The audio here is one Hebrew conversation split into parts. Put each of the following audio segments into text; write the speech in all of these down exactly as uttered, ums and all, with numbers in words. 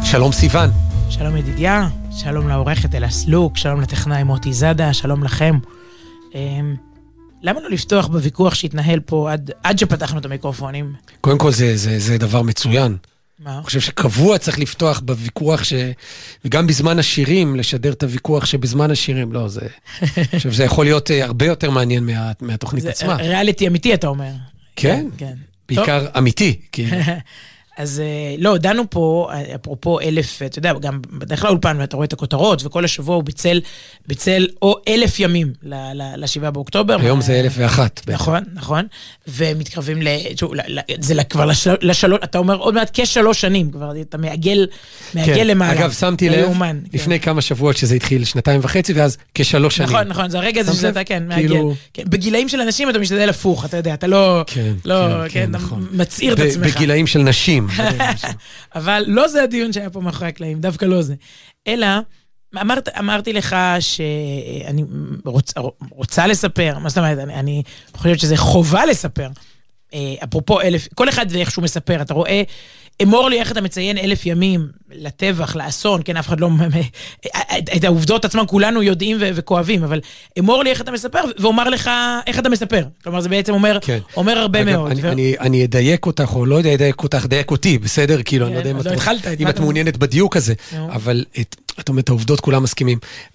שלום סיוון. שלום ידידיה, שלום לעורכת אלה סלוק, שלום לטכנאי מוטי זאדה, שלום לכם. למה לא לפתוח בוויכוח שהתנהל פה עד, עד שפתחנו את המיקרופונים? קודם כל זה, זה, זה דבר מצוין. מה? אני חושב שקבוע צריך לפתוח בוויכוח ש... וגם בזמן השירים, לשדר את הוויכוח שבזמן השירים, לא, זה... אני חושב שזה יכול להיות הרבה יותר מעניין מה... מהתוכנית זה עצמה. ריאליטי אמיתי, אתה אומר. כן? כן. בעיקר טוב. אמיתי. כי... אז לא, דנו פה, אפרופו אלף, אתה יודע, גם בדרך כלל אולפן, ואתה רואה את הכותרות, וכל השבוע הוא ביצל, ביצל או אלף ימים לשבעה באוקטובר. היום זה אלף ואחת. נכון, נכון. ומתקרבים ל... זה כבר לשלוש, אתה אומר עוד מעט כשלוש שנים, כבר אתה מעגל, מעגל למעלה. אגב, שמתי לב, לפני כמה שבועות שזה התחיל, שנתיים וחצי, ואז כשלוש שנים. נכון, נכון, זה הרגע הזה שאתה, כן, מעגל. בגילאים של אנשים אתה משתדל הפוך, אתה יודע, אתה לא, לא, כן, מצעיר את עצמך. בגילאים של נשים. אבל לא זה הדיון שהיה פה מאחורי הקלעים, דווקא לא זה. אלא, אמרת, אמרתי לך שאני רוצ, רוצה לספר, מה זאת אומרת, אני, אני חושבת שזה חובה לספר. אפרופו אלף, כל אחד זה איך שהוא מספר, אתה רואה, אמור לי איך אתה מציין אלף ימים לטבח, לאסון, כן, אף אחד לא... את העובדות עצמם כולנו יודעים ו- וכואבים, אבל אמור לי איך אתה מספר, ואומר לך איך אתה מספר. כלומר, זה בעצם אומר, כן. אומר הרבה אגב, מאוד. אני, ו... אני, אני אדייק אותך, או לא אדייק אותך, דייק אותי, בסדר? כאילו, אני לא יודע אם, לא את, התחלת, אם את מעוניינת בדיוק הזה, אבל את, את אומרת, העובדות כולם מסכימים.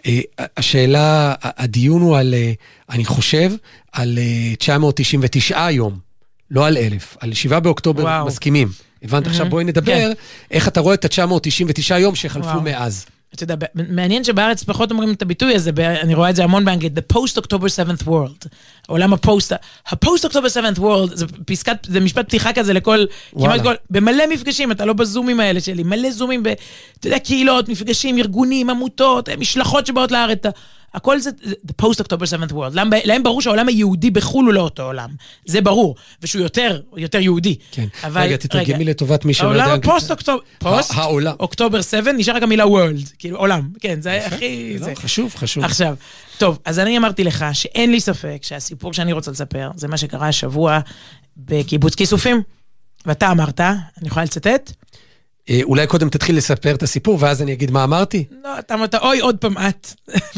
השאלה, הדיון הוא על, אני חושב, על תשע מאות תשעים ותשע יום, לא על אלף, על שבעה באוקטובר וואו. מסכימים. הבנת, עכשיו בואי נדבר, איך אתה רואה את ה-תשע מאות תשעים ותשע יום שחלפו מאז. אתה יודע, מעניין שבארץ פחות אומרים את הביטוי הזה, אני רואה את זה המון באנגלית, the post-October seventh world, העולם הפוסט, ה-post-October seventh world, זה פסקת, זה משפט פתיחה כזה לכל, כמעט כל, במלא מפגשים, אתה לא בזומים האלה שלי, מלא זומים, אתה יודע, קהילות, מפגשים, ארגונים, עמותות, משלחות שבאות לארץ, הכל זה the post-October seventh world. להם, להם ברור שהעולם היהודי בחול הוא לא אותו עולם. זה ברור. ושהוא יותר, יותר יהודי. כן. אבל, רגע, תתרגמי רגע, לטובת מי שלא יודע. העולם הפוסט-אוקטובר, פוסט, העולם. אוקטובר שבע, נשאר רק המילה world. כאילו, עולם. כן, זה הכי... לא, זה. חשוב, חשוב. עכשיו, טוב, אז אני אמרתי לך שאין לי ספק שהסיפור שאני רוצה לספר, זה מה שקרה השבוע בקיבוץ כיסופים. ואתה אמרת, אני יכולה לצטט? אולי קודם תתחיל לספר את הסיפור, ואז אני אגיד מה אמרתי? לא, אתה אמרת, אוי, עוד פעם את,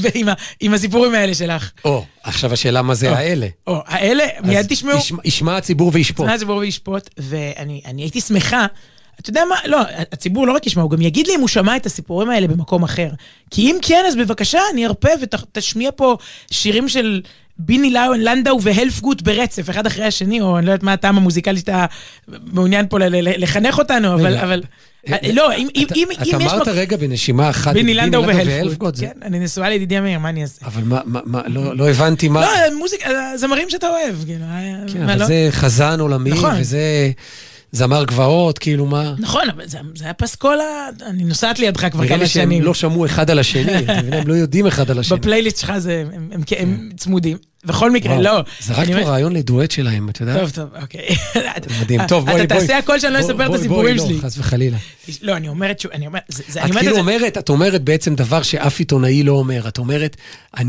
עם הסיפורים האלה שלך. או, עכשיו השאלה מה זה האלה. או, האלה, מיד תשמעו. ישמע הציבור וישפוט. ישמע הציבור וישפוט, ואני הייתי שמחה, אתה יודע מה, לא, הציבור לא רק ישמע, הוא גם יגיד לי אם הוא שמע את הסיפורים האלה במקום אחר. כי אם כן, אז בבקשה, אני ארפה ותשמיע פה שירים של... ביני לנדאו והלפגוט ברצף, אחד אחרי השני, או אני לא יודעת מה הטעם המוזיקלי שאתה מעוניין פה לחנך אותנו, אבל, לא, אם יש... אתה אמרת רגע בנשימה אחת, ביני לנדאו והלפגוט, כן, אני נשואה לידידיה מאיר, מה אני אעשה? אבל מה, לא הבנתי מה... לא, מוזיקה, זמרים שאתה אוהב, כן, אבל זה חזן עולמי, וזה... זמר גבעות, כאילו מה... נכון, אבל זה היה פסקולה, אני נוסעת לידך כבר כמה שנים. נראה לי שהם לא שמעו אחד על השני, הם לא יודעים אחד על השני. בפלייליסט שלך הם צמודים. בכל מקרה, לא. זרקת פה רעיון לדואט שלהם, אתה יודע? טוב, טוב, אוקיי. מדהים, טוב, בואי, בואי. אתה תעשה הכל שאני לא אספר את הסיפורים שלי. לא, חס וחלילה. לא, אני אומרת שוב, אני אומרת... את כאילו אומרת, את אומרת בעצם דבר שאף עיתונאי לא אומר. את אומרת,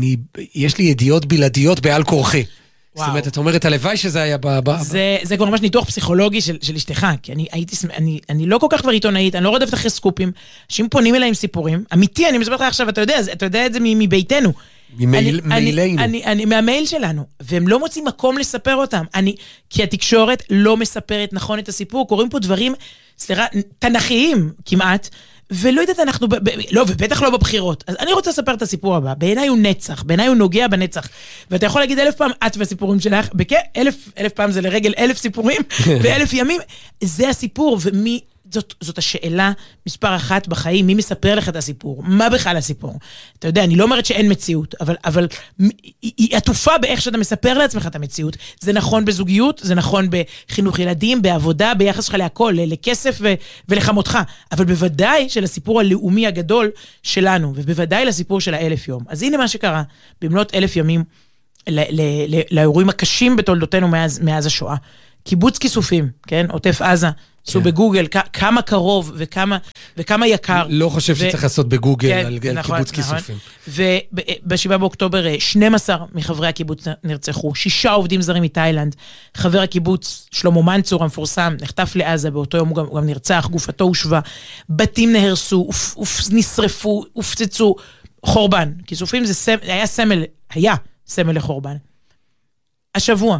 יש לי ידיעות בלעדיות בעל כורחי. זאת אומרת, את אומרת, הלוואי שזה היה ב... זה כבר ממש ניתוח פסיכולוגי של אשתך, כי אני לא כל כך כבר עיתונאית, אני לא רודפת אחרי סקופים, אנשים פונים אליי עם סיפורים, אמיתי, אני מספר לך עכשיו, אתה יודע, אתה יודע את זה מביתנו. ממילנו. מהמייל שלנו, והם לא מוצאים מקום לספר אותם. כי התקשורת לא מספרת נכון את הסיפור, קוראים פה דברים, סליחה, תנכיים כמעט, ולא יודעת, אנחנו, ב- ב- לא, ובטח לא בבחירות. אז אני רוצה לספר את הסיפור הבא. בעיניי הוא נצח, בעיניי הוא נוגע בנצח. ואתה יכול להגיד אלף פעם, את והסיפורים שלך, בכ... אלף, אלף פעם זה לרגל אלף סיפורים, ואלף ימים, זה הסיפור, ומי... זאת, זאת השאלה מספר אחת בחיים, מי מספר לך את הסיפור? מה בכלל הסיפור? אתה יודע, אני לא אומרת שאין מציאות, אבל, אבל היא עטופה באיך שאתה מספר לעצמך את המציאות. זה נכון בזוגיות, זה נכון בחינוך ילדים, בעבודה, ביחס שלך להכל, לכסף ו, ולחמותך. אבל בוודאי של הסיפור הלאומי הגדול שלנו, ובוודאי לסיפור של האלף יום. אז הנה מה שקרה, במלאת אלף ימים, לאירועים הקשים בתולדותינו מאז, מאז השואה. קיבוץ כיסופים, כן? עוטף עזה, עשו בגוגל, כמה קרוב וכמה, וכמה יקר. לא חושב שצריך לעשות בגוגל על קיבוץ כיסופים. ובשבעה באוקטובר, שנים עשר מחברי הקיבוץ נרצחו, שישה עובדים זרים מתאילנד, חבר הקיבוץ שלמה מנצור המפורסם, נחטף לעזה, באותו יום הוא גם נרצח, גופתו הושבה, בתים נהרסו, נשרפו, הופצצו, חורבן. כיסופים זה היה סמל, היה סמל לחורבן. השבוע,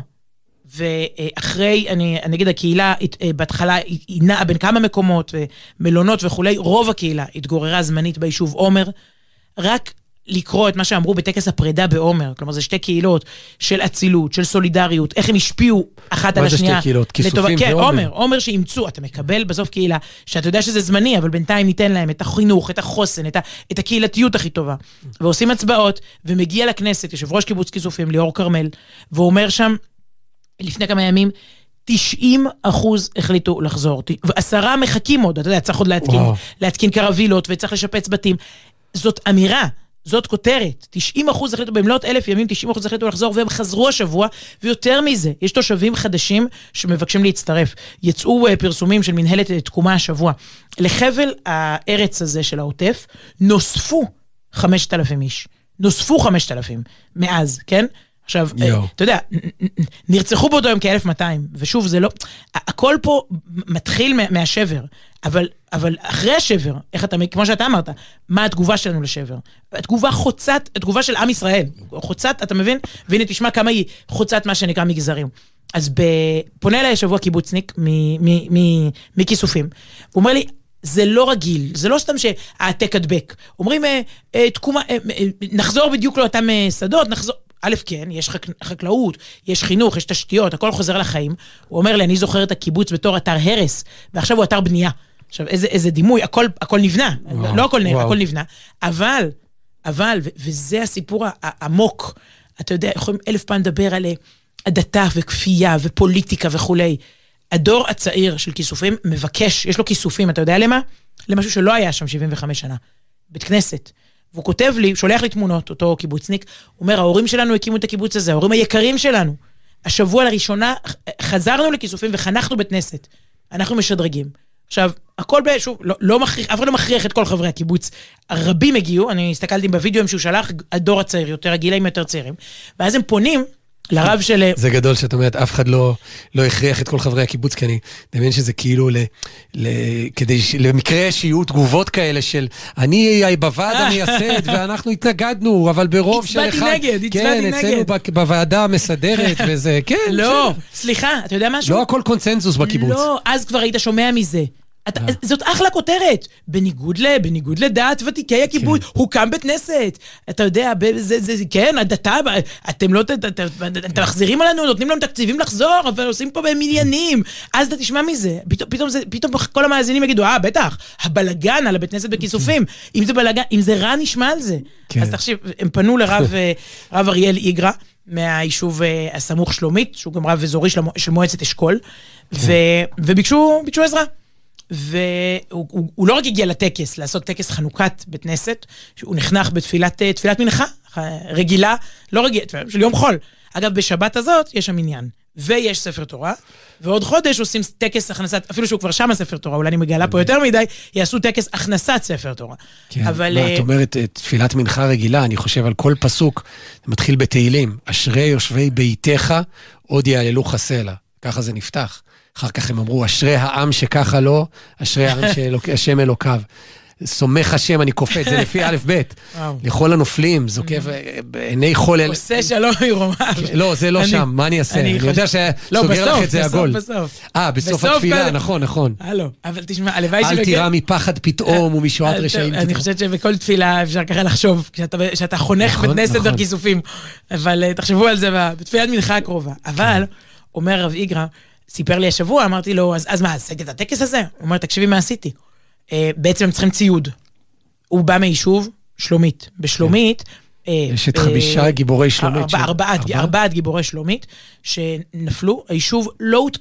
ואחרי, אני, אני אגיד, הקהילה בהתחלה היא נעה בין כמה מקומות, מלונות וכולי, רוב הקהילה התגוררה זמנית ביישוב עומר, רק לקרוא את מה שאמרו בטקס הפרידה בעומר, כלומר זה שתי קהילות של אצילות, של סולידריות, איך הם השפיעו אחת על השנייה. מה זה שתי קהילות? כיסופים כן, ועומר. עומר, עומר שימצאו, אתה מקבל בסוף קהילה, שאתה יודע שזה זמני, אבל בינתיים ניתן להם את החינוך, את החוסן, את, ה, את הקהילתיות הכי טובה. ועושים הצבעות, ומגיע לכנסת, יושב ראש קיבוץ כיסופים, ליאור קרמל, ואומר שם, לפני כמה ימים, תשעים אחוז החליטו לחזור. ועשרה מחכים עוד, אתה יודע, צריך עוד להתקין, להתקין קרווילות, וצריך לשפץ בתים. זאת אמירה, זאת כותרת. תשעים אחוז החליטו, במלאת אלף ימים, תשעים אחוז החליטו לחזור, והם חזרו השבוע, ויותר מזה, יש תושבים חדשים שמבקשים להצטרף. יצאו פרסומים של מנהלת תקומה השבוע. לחבל הארץ הזה של העוטף, נוספו חמשת אלפים איש. נוספו חמשת אלפים מאז, כן? עכשיו, אתה יודע, נרצחו באותו יום כ-אלף מאתיים, ושוב, זה לא, הכל פה מתחיל מהשבר, אבל, אבל אחרי השבר, איך אתה, כמו שאתה אמרת, מה התגובה שלנו לשבר? התגובה חוצת, התגובה של עם ישראל, חוצת, אתה מבין? והנה תשמע כמה היא חוצת מה שנקרא מגזרים. אז פונה אליי שבוע קיבוצניק מכיסופים, הוא אומר לי, זה לא רגיל, זה לא סתם שהעתק הדבק. אומרים, תקומה, נחזור בדיוק לאותם שדות, נחזור, א' כן, יש חקלאות, יש חינוך, יש תשתיות, הכל חוזר לחיים. הוא אומר לי, אני זוכר את הקיבוץ בתור אתר הרס, ועכשיו הוא אתר בנייה. עכשיו, איזה, איזה דימוי, הכל, הכל נבנה, וואו, לא הכל נבנה, הכל נבנה, אבל, אבל, ו- וזה הסיפור העמוק, אתה יודע, יכולים אלף פעם לדבר על הדתה וכפייה ופוליטיקה וכולי. הדור הצעיר של כיסופים מבקש, יש לו כיסופים, אתה יודע למה? למשהו שלא היה שם שבעים וחמש שנה, בית כנסת. והוא כותב לי, שולח לי תמונות, אותו קיבוצניק, הוא אומר, ההורים שלנו הקימו את הקיבוץ הזה, ההורים היקרים שלנו. השבוע לראשונה חזרנו לכיסופים וחנכנו בית כנסת. אנחנו משדרגים. עכשיו, הכל שוב, לא, לא מכריח, אף אחד לא מכריח את כל חברי הקיבוץ. הרבים הגיעו, אני הסתכלתי בווידאוים שהוא שלח, הדור הצעיר יותר, הגילאים יותר צעירים, ואז הם פונים לרב של... זה גדול שאת אומרת, אף אחד לא, לא הכריח את כל חברי הקיבוץ, כי אני דמיין שזה כאילו, ל, ל, כדי, למקרה שיהיו תגובות כאלה של, אני בוועד המייסד, ואנחנו התנגדנו, אבל ברוב של אחד... הצבעתי נגד, הצבעתי נגד. כן, אצלנו בוועדה המסדרת, וזה, כן. לא, סליחה, אתה יודע משהו? לא הכל קונצנזוס בקיבוץ. לא, אז כבר היית שומע מזה. אתה, זאת אחלה כותרת, בניגוד ל, בניגוד לדעת ותיקי הקיבוץ, כן. הוקם בית כנסת, אתה יודע, זה, זה, כן, הדתה, אתם לא, אתם מחזירים עלינו, נותנים לנו תקציבים לחזור, אבל עושים פה במניינים, אז אתה תשמע מזה, פתאום, פתאום, זה, פתאום כל המאזינים יגידו, אה, בטח, הבלגן על הבית כנסת בכיסופים, אם זה בלגן, אם זה רע נשמע על זה, כן. אז תחשיב, הם פנו לרב רב אריאל איגרא, מהיישוב הסמוך שלומית, שהוא גם רב אזורי של, של מועצת אשכול, כן. ו, וביקשו, ביקשו עזרה. והוא הוא, הוא לא רק הגיע לטקס, לעשות טקס חנוכת בית כנסת, שהוא נחנך בתפילת תפילת מנחה, רגילה, לא רגילה, של יום חול. אגב, בשבת הזאת יש שם עניין, ויש ספר תורה, ועוד חודש עושים טקס הכנסת, אפילו שהוא כבר שם הספר תורה, אולי אני מגלה פה יותר מדי, יעשו טקס הכנסת ספר תורה. כן, אבל... מה, את אומרת, תפילת מנחה רגילה, אני חושב על כל פסוק, זה מתחיל בתהילים, אשרי יושבי ביתך, עוד יעללו חסלה, ככה זה נפתח. אחר כך הם אמרו, אשרי העם שככה לא, אשרי העם שהשם אלוקיו. סומך השם, אני קופץ, זה לפי א' ב'. לכל הנופלים, זוקף בעיני חול... עושה שלום ירומיו. לא, זה לא שם, מה אני אעשה? אני יודע שסוגר לך את זה עגול. בסוף, אה, בסוף התפילה, נכון, נכון. הלו, אבל תשמע, הלוואי אל תירא מפחד פתאום ומשועת רשעים. אני חושבת שבכל תפילה אפשר ככה לחשוב, כשאתה חונך בית כנסת בכיסופים, אבל תחשבו על זה בתפילת מנחה הקרובה. אבל, אומר רב איגרא, סיפר לי השבוע, אמרתי לו, אז, אז מה, עשיתי את הטקס הזה? הוא אומר, תקשיבי מה עשיתי. Uh, בעצם הם צריכים ציוד. הוא בא מיישוב שלומית. בשלומית... Uh, יש את חמישה uh, גיבורי שלומית. ארבע, ש... ארבעת, ארבע? ארבעת גיבורי שלומית, שנפלו, היישוב לא הותקף.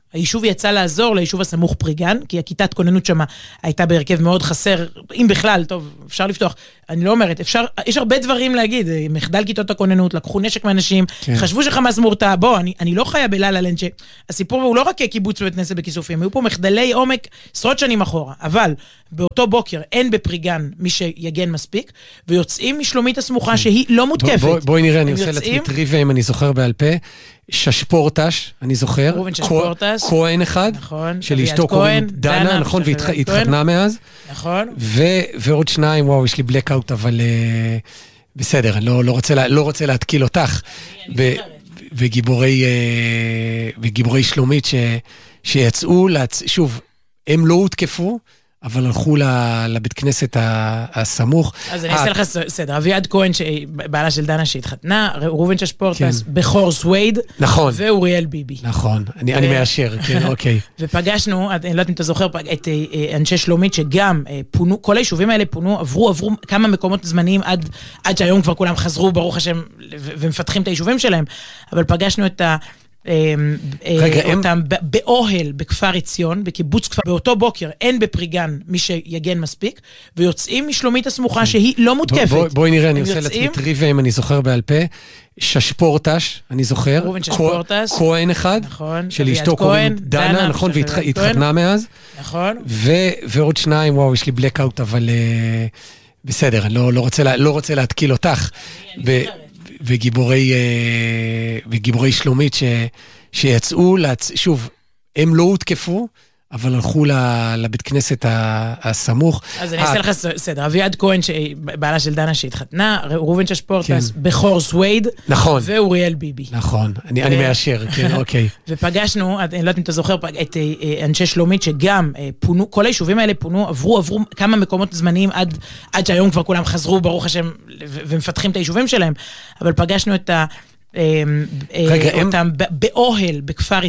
היישוב יצא לעזור ליישוב הסמוך פריגן, כי הכיתת כוננות שמה הייתה בהרכב מאוד חסר, אם בכלל, טוב, אפשר לפתוח, אני לא אומרת, אפשר, יש הרבה דברים להגיד, מחדל כיתות הכוננות, לקחו נשק מאנשים, כן. חשבו שחמאס מורתע, בוא, אני, אני לא חיה בלילה לנד, שהסיפור הוא לא רק קיבוץ בית כנסת בכיסופים, היו פה מחדלי עומק עשרות שנים אחורה, אבל באותו בוקר אין בפריגן מי שיגן מספיק, ויוצאים משלומית הסמוכה כן. שהיא לא מותקפת. בוא, בוא, בואי נראה, אני עושה לעצמי טריוויה אם אני זוכר בעל פה, ששפורטש, אני זוכר, רובן ששפורטש, כהן אחד, נכון, של אשתו קוראים דנה, דנה, נכון, והתחתנה מאז, נכון, ו- ועוד שניים, וואו, יש לי בלקאוט, אבל uh, בסדר, אני לא, לא, רוצה לה, לא רוצה להתקיל אותך, ו- וגיבורי, uh, וגיבורי שלומית ש- שיצאו, להצ... שוב, הם לא הותקפו, אבל הלכו לבית כנסת הסמוך. אז אני אעשה לך סדר. אביעד כהן, בעלה של דנה שהתחתנה, ראובן ששפורטס, בכור סווייד, ואוריאל ביבי. נכון, אני מאשר, כן, אוקיי. ופגשנו, אני לא יודעת אם אתה זוכר, את אנשי שלומית שגם פונו, כל היישובים האלה פונו, עברו, עברו כמה מקומות זמניים עד שהיום כבר כולם חזרו, ברוך השם, ומפתחים את היישובים שלהם. אבל פגשנו את ה... אותם באוהל בכפר עציון, בקיבוץ כפר, באותו בוקר אין בפריגן מי שיגן מספיק, ויוצאים משלומית הסמוכה שהיא לא מותקפת. בואי נראה, אני עושה לעצמי טריוויה אם אני זוכר בעל פה, ששפורטש, אני זוכר, כהן אחד, של אשתו קוראים דנה, נכון, והתחתנה מאז, נכון, ועוד שניים, וואו, יש לי בלקאוט, אבל בסדר, אני לא רוצה להתקיל אותך, וגיבורי, וגיבורי שלומית ש, שיצאו, להצ... שוב, הם לא הותקפו, אבל הלכו לבית כנסת הסמוך. אז אני אעשה לך סדר. אביעד כהן, בעלה של דנה שהתחתנה, ראובן ששפורטס, בכור סווייד, ואוריאל ביבי. נכון, אני מאשר, כן, אוקיי. ופגשנו, אני לא יודעת אם אתה זוכר, את אנשי שלומית שגם פונו, כל היישובים האלה פונו, עברו, עברו כמה מקומות זמניים עד שהיום כבר כולם חזרו, ברוך השם, ומפתחים את היישובים שלהם. אבל פגשנו את ה... אותם באוהל בכפר